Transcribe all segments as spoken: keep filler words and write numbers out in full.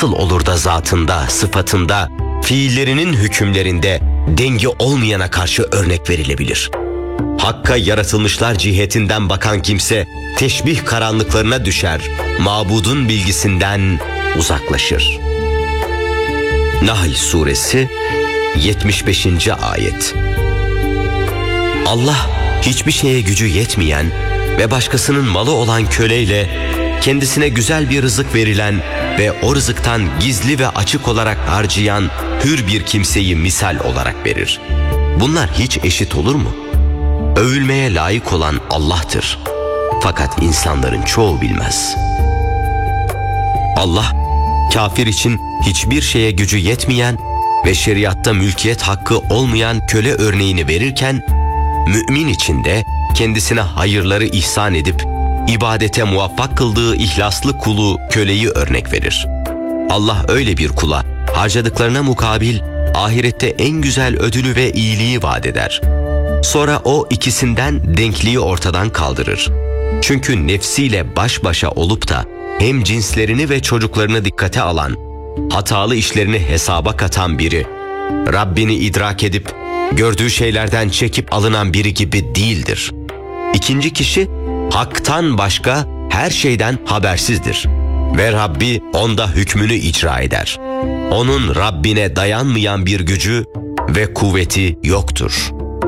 nasıl olur da zatında, sıfatında, fiillerinin hükümlerinde dengi olmayana karşı örnek verilebilir? Hakka yaratılmışlar cihetinden bakan kimse teşbih karanlıklarına düşer, mabudun bilgisinden uzaklaşır. Nahl Suresi yetmiş beşinci ayet. Allah hiçbir şeye gücü yetmeyen ve başkasının malı olan köleyle kendisine güzel bir rızık verilen ve o rızıktan gizli ve açık olarak harcayan hür bir kimseyi misal olarak verir. Bunlar hiç eşit olur mu? Övülmeye layık olan Allah'tır. Fakat insanların çoğu bilmez. Allah, kafir için hiçbir şeye gücü yetmeyen ve şeriatta mülkiyet hakkı olmayan köle örneğini verirken, mümin için de kendisine hayırları ihsan edip ibadete muvaffak kıldığı ihlaslı kulu köleyi örnek verir. Allah öyle bir kula harcadıklarına mukabil ahirette en güzel ödülü ve iyiliği vaat eder. Sonra o ikisinden denkliği ortadan kaldırır. Çünkü nefsiyle baş başa olup da hem cinslerini ve çocuklarını dikkate alan, hatalı işlerini hesaba katan biri, Rabbini idrak edip gördüğü şeylerden çekip alınan biri gibi değildir. İkinci kişi, haktan başka her şeyden habersizdir ve Rabbi onda hükmünü icra eder. Onun Rabbine dayanmayan bir gücü ve kuvveti yoktur.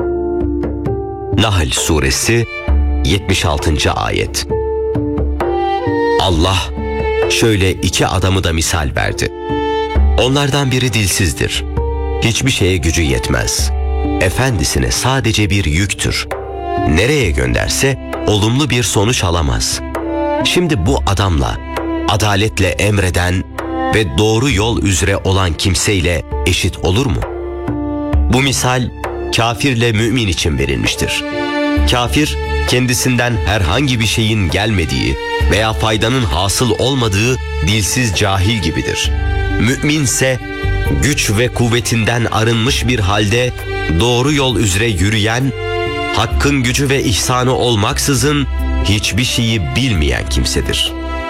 Nahl Suresi yetmiş altıncı ayet. Allah şöyle iki adamı da misal verdi. Onlardan biri dilsizdir. Hiçbir şeye gücü yetmez. Efendisine sadece bir yüktür. Nereye gönderse olumlu bir sonuç alamaz. Şimdi bu adamla adaletle emreden ve doğru yol üzere olan kimseyle eşit olur mu? Bu misal kafirle mümin için verilmiştir. Kafir, kendisinden herhangi bir şeyin gelmediği veya faydanın hasıl olmadığı dilsiz cahil gibidir. Müminse güç ve kuvvetinden arınmış bir halde doğru yol üzere yürüyen, hakkın gücü ve ihsanı olmaksızın hiçbir şeyi bilmeyen kimsedir.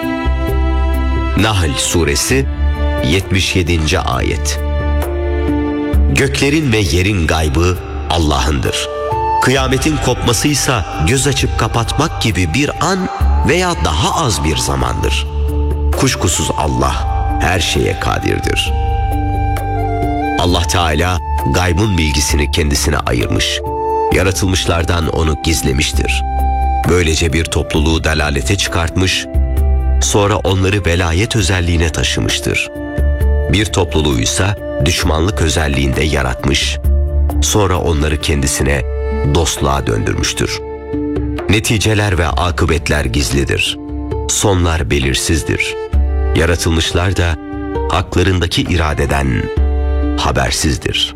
Nahl Suresi yetmiş yedinci ayet. Göklerin ve yerin gaybı Allah'ındır. Kıyametin kopmasıysa göz açıp kapatmak gibi bir an veya daha az bir zamandır. Kuşkusuz Allah her şeye kadirdir. Allah Teala gaybın bilgisini kendisine ayırmış, yaratılmışlardan onu gizlemiştir. Böylece bir topluluğu dalalete çıkartmış, sonra onları velayet özelliğine taşımıştır. Bir topluluğu ise düşmanlık özelliğinde yaratmış, sonra onları kendisine dostluğa döndürmüştür. Neticeler ve akıbetler gizlidir. Sonlar belirsizdir. Yaratılmışlar da haklarındaki iradeden habersizdir.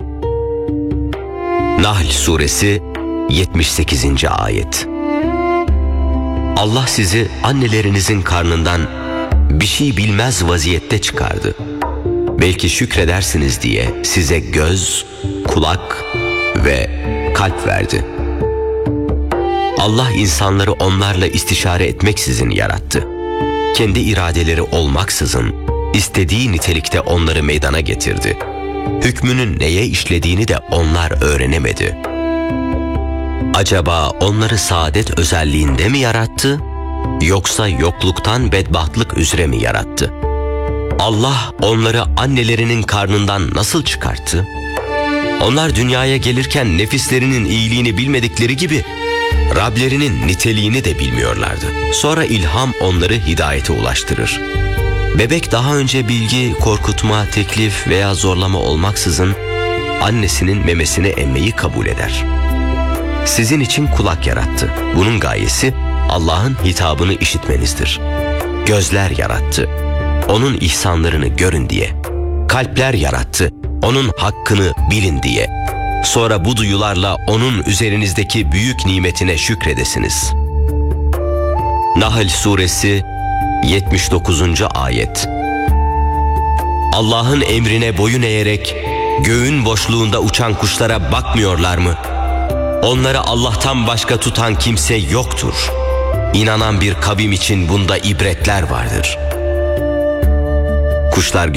Nahl Suresi yetmiş sekizinci ayet. Allah sizi annelerinizin karnından bir şey bilmez vaziyette çıkardı. Belki şükredersiniz diye size göz, kulak ve kalp verdi. Allah insanları onlarla istişare etmeksizin yarattı. Kendi iradeleri olmaksızın istediği nitelikte onları meydana getirdi. Hükmünün neye işlediğini de onlar öğrenemedi. Acaba onları saadet özelliğinde mi yarattı, yoksa yokluktan bedbahtlık üzere mi yarattı? Allah onları annelerinin karnından nasıl çıkarttı? Onlar dünyaya gelirken nefislerinin iyiliğini bilmedikleri gibi Rablerinin niteliğini de bilmiyorlardı. Sonra ilham onları hidayete ulaştırır. Bebek daha önce bilgi, korkutma, teklif veya zorlama olmaksızın annesinin memesini emmeyi kabul eder. Sizin için kulak yarattı. Bunun gayesi Allah'ın hitabını işitmenizdir. Gözler yarattı. Onun ihsanlarını görün diye. Kalpler yarattı. Onun hakkını bilin diye. Sonra bu duyularla onun üzerinizdeki büyük nimetine şükredesiniz. Nahl Suresi yetmiş dokuzuncu ayet. Allah'ın emrine boyun eğerek göğün boşluğunda uçan kuşlara bakmıyorlar mı? Onları Allah'tan başka tutan kimse yoktur. İnanan bir kavim için bunda ibretler vardır. Kuşlar